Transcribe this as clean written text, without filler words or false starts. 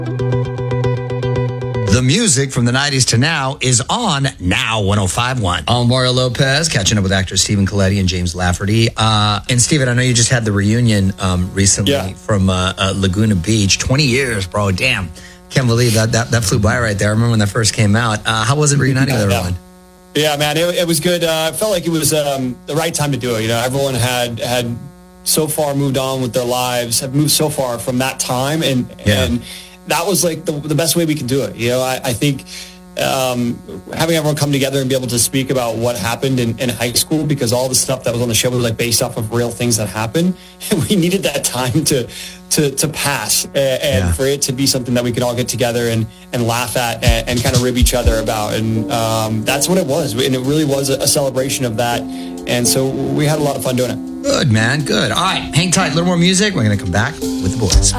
The music from the 90s to now is on Now 105.1. I'm Mario Lopez, catching up with actors Stephen Colletti and James Lafferty. And Stephen, I know you just had the reunion recently from Laguna Beach. 20 years, bro. Damn. Can't believe that flew by right there. I remember when that first came out. How was it reuniting with everyone? Yeah, man, it was good. I felt like it was the right time to do it. You know, everyone had so far moved on with their lives, have moved so far from that time, and that was like the best way we could do it. You know, I think having everyone come together and be able to speak about what happened in high school, because all the stuff that was on the show was like based off of real things that happened. And we needed that time to pass and for it to be something that we could all get together and laugh at and kind of rib each other about. And that's what it was. And it really was a celebration of that. And so we had a lot of fun doing it. Good, man. Good. All right. Hang tight. A little more music. We're going to come back with the boys.